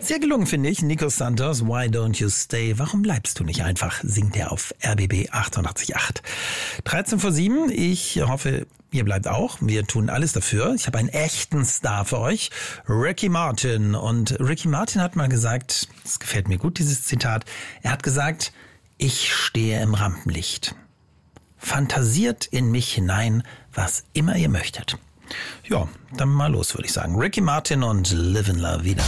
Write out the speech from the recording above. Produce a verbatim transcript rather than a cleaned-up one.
Sehr gelungen, finde ich. Nico Santos, Why Don't You Stay? Warum bleibst du nicht einfach? Singt er auf R B B achtundachtzig Komma acht. dreizehn vor sieben. Ich hoffe, ihr bleibt auch. Wir tun alles dafür. Ich habe einen echten Star für euch. Ricky Martin. Und Ricky Martin hat mal gesagt, das gefällt mir gut, dieses Zitat. Er hat gesagt, ich stehe im Rampenlicht. Fantasiert in mich hinein, was immer ihr möchtet. Ja, dann mal los, würde ich sagen. Ricky Martin und Livin' La Vida.